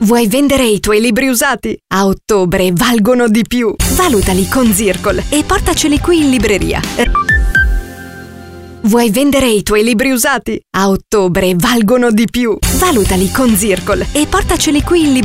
Vuoi vendere i tuoi libri usati? A ottobre valgono di più. Valutali con Zircol e portaceli qui in libreria. Vuoi vendere i tuoi libri usati? A ottobre valgono di più. Valutali con Zircol e portaceli qui in libreria.